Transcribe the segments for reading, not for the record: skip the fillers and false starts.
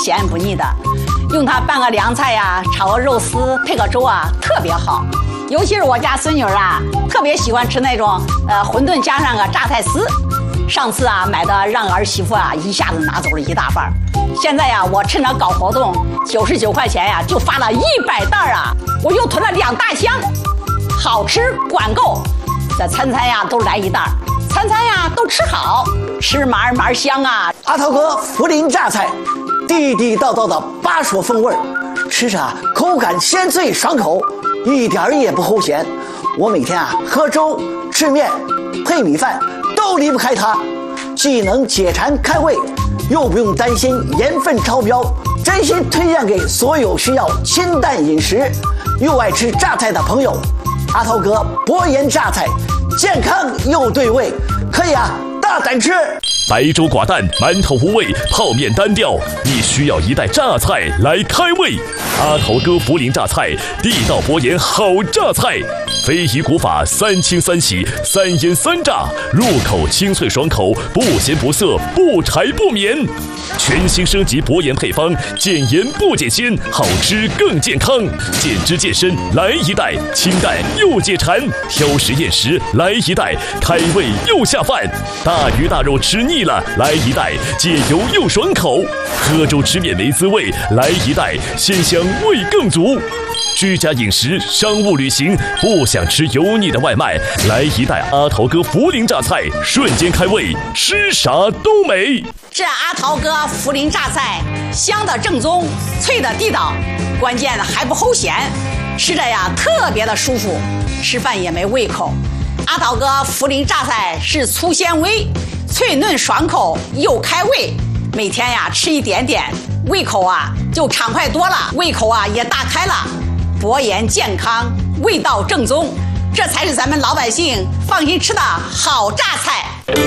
咸不腻的。用它拌个凉菜呀，炒个肉丝，配个粥啊，特别好。尤其是我家孙女啊，特别喜欢吃那种馄饨加上个榨菜丝。上次啊买的让儿媳妇啊一下子拿走了一大半。现在呀，我趁着搞活动，99块钱呀就发了100袋啊，我又囤了2大箱，好吃管够。这餐餐呀都来一袋，餐餐呀都吃好，吃嘛嘛香啊。 阿涛哥涪陵榨菜，地地道道的巴蜀风味，吃着口感鲜脆爽口，一点也不齁咸。我每天喝粥、吃面、配米饭都离不开它，既能解馋开胃，又不用担心盐分超标。真心推荐给所有需要清淡饮食又爱吃榨菜的朋友。阿涛哥薄盐榨菜，健康又对味，可以大胆吃。 白粥寡淡，馒头无味，泡面单调，你需要一袋榨菜来开胃。阿涛哥涪陵榨菜，地道薄盐好榨菜，非遗古法3清3洗3腌3炸，入口清脆爽口，不咸不涩，不柴不绵。全新升级薄盐配方，减盐不减鲜，好吃更健康，减脂健身来一袋，清淡又解馋，挑食厌食来一袋，开胃又下饭，大鱼大肉吃腻了来一袋，解油又爽口，喝粥吃面没滋味来一袋，鲜香味更足。居家饮食、商务旅行，不想吃油腻的外卖，来一袋阿涛哥涪陵榨菜，瞬间开胃，吃啥都美。 这阿涛哥涪陵榨菜，香的正宗，脆的地道，关键还不齁咸，吃着呀特别的舒服，吃饭也没胃口。阿涛哥涪陵榨菜是粗纤维，脆嫩爽口又开胃，每天呀吃一点点，胃口就畅快多了，胃口也大开了。薄盐健康，味道正宗，这才是咱们老百姓放心吃的好榨菜。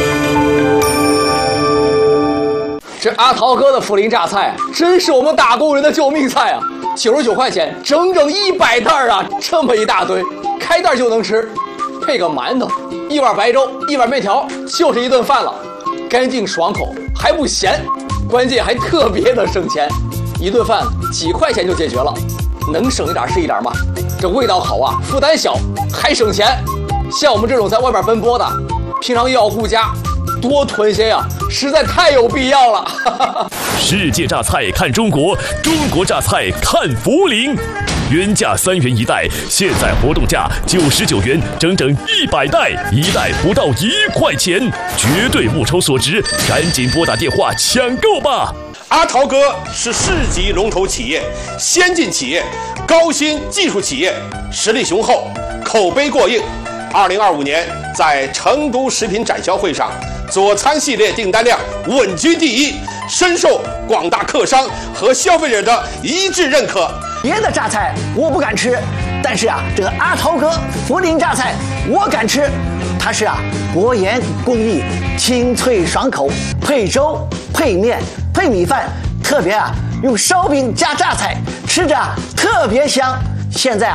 这阿涛哥的涪陵榨菜真是我们打工人的救命菜啊！99块钱，整整100袋啊，这么一大堆，开袋就能吃，配个馒头，一碗白粥，一碗面条，就是一顿饭了，干净爽口，还不咸，关键还特别的省钱，一顿饭几块钱就解决了。能省一点是一点嘛，这味道好负担小，还省钱。像我们这种在外边奔波的，平常又要顾家，多囤些实在太有必要了。 世界榨菜看中国，中国榨菜看涪陵。原价3元一袋，现在活动价99元，整整100袋，一袋不到1块钱，绝对物超所值，赶紧拨打电话抢购吧！ 阿涛哥是市级龙头企业，先进企业，高新技术企业，实力雄厚，口碑过硬。2025年在成都食品展销会上，佐餐系列订单量稳居第1，深受广大客商和消费者的一致认可。 别的榨菜我不敢吃，但是这个阿涛哥涪陵榨菜我敢吃。它是薄盐工艺，清脆爽口，配粥、配面、配米饭，特别用烧饼加榨菜，吃着特别香。现在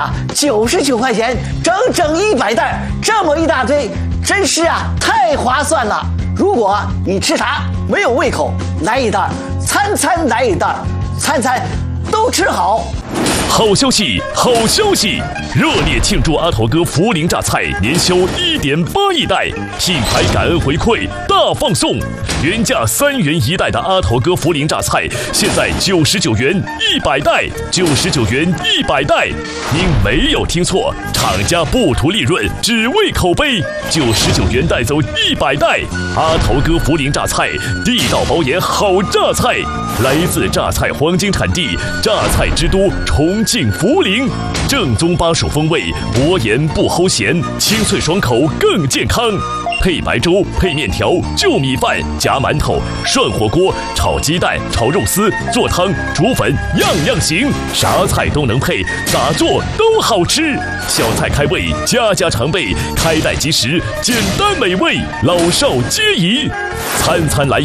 99块钱，整整100袋，这么一大堆，真是太划算了。如果你吃啥没有胃口，来一袋，餐餐来一袋，餐餐都吃好。 好消息，好消息！热烈庆祝阿涛哥涪陵榨菜年销1.8亿袋，品牌感恩回馈大放送。原价3元一袋的阿涛哥涪陵榨菜，现在99元100袋，99元100袋。您没有听错，厂家不图利润，只为口碑，99元带走100袋。阿涛哥涪陵榨菜，地道薄盐好榨菜，来自榨菜黄金产地，榨菜之都重庆涪陵，正宗巴蜀风味，薄盐不齁咸，清脆爽口更健康。配白粥，配面条，就米饭，夹馒头，涮火锅，炒鸡蛋，炒肉丝，做汤，煮粉，样样行，啥菜都能配，咋做都好吃。小菜开胃，家家常备，开袋即食，简单美味，老少皆宜，餐餐来